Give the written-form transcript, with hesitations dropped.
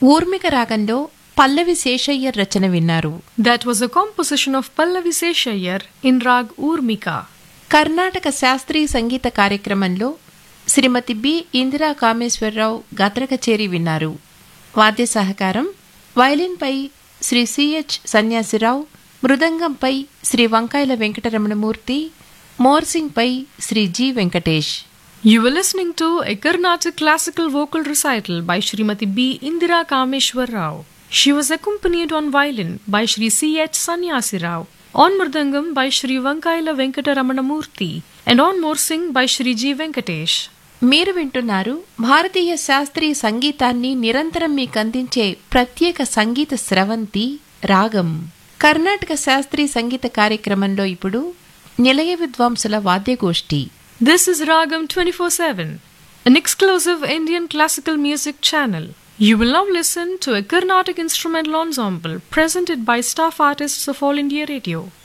ఊర్మిక రాగంలో పల్లవి శేషయ్యర్ రచన విన్నారు. That was a composition of Pallavi Seshayyar in Rag Urmika. Karnataka శాస్త్రీయ సంగీత కార్యక్రమంలో శ్రీమతి బి ఇందిరా కామేశ్వరరావు గాత్ర కచేరీ విన్నారు. వాద్య సహకారం వయలిన్పై శ్రీ సిహెచ్ సన్యాసిరావు, మృదంగంపై శ్రీ వంకాయల Venkataramanamurthy, మోర్సింగ్పై Shri G Venkatesh. You were listening to a Carnatic classical vocal recital by Srimati B. Indira Kameshwar Rao. She was accompanied on violin by Shri C.H. Sanyasi Rao, on mridangam by Shri Vankaila Venkataramanamurthy, and on morsing by Shri G. Venkatesh. మీరు వింటున్నారు భారతీయ శాస్త్రీయ సంగీతాన్ని నిరంతరం మీకందించే ప్రత్యేక సంగీత స్రవంతి రాగం. కర్ణాటక శాస్త్రీయ సంగీత కార్యక్రమంలో ఇప్పుడు నిలయ విద్వాంసుల వాద్యగోష్ఠి. This is Ragam 24/7, an exclusive Indian classical music channel. You will now listen to a Carnatic instrumental ensemble presented by staff artists of All India Radio.